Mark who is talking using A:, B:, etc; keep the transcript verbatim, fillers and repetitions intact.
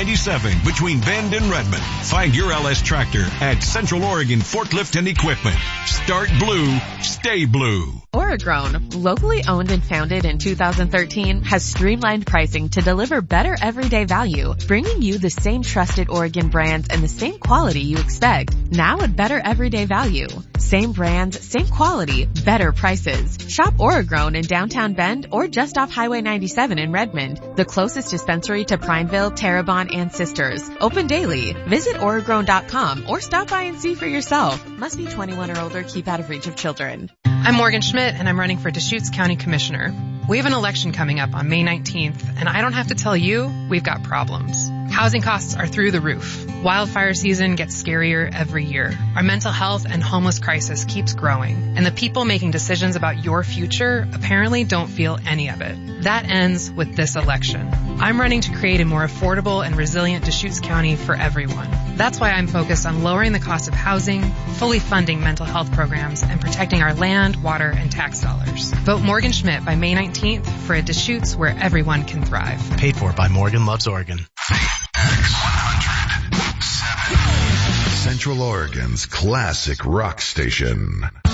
A: ninety-seven between Bend and Redmond. Find your L S tractor at Central Oregon Forklift and Equipment. Start blue, stay blue.
B: Oragrown, locally owned and founded in two thousand thirteen, has streamlined pricing to deliver better everyday value, bringing you the same trusted Oregon brands and the same quality you expect, now at better everyday value. Same brands, same quality, better prices. Shop Oragrown in downtown Bend or just off Highway ninety-seven in Redmond, the closest dispensary to Prineville, Terrebonne, and Sisters. Open daily. Visit Oragrown dot com or stop by and see for yourself. Must be twenty-one or older. Keep out of reach of children.
C: I'm Morgan Schmidt, and I'm running for Deschutes County Commissioner. We have an election coming up on May nineteenth, and I don't have to tell you, we've got problems. Housing costs are through the roof. Wildfire season gets scarier every year. Our mental health and homeless crisis keeps growing, and the people making decisions about your future apparently don't feel any of it. That ends with this election. I'm running to create a more affordable and resilient Deschutes County for everyone. That's why I'm focused on lowering the cost of housing, fully funding mental health programs, and protecting our land, water, and tax dollars. Vote Morgan Schmidt by May nineteenth for a Deschutes where everyone can thrive.
D: Paid for by Morgan Loves Oregon.
E: X one hundred seven. Central Oregon's classic rock station.